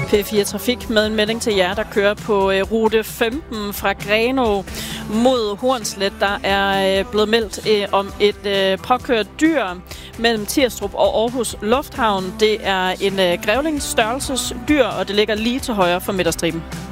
P4 Trafik med en melding til jer, der kører på rute 15 fra Grenaa mod Hornslet. Der er blevet meldt om et påkørt dyr mellem Tirstrup og Aarhus Lufthavn. Det er en grævlingsstørrelsesdyr, og det ligger lige til højre for midterstriben.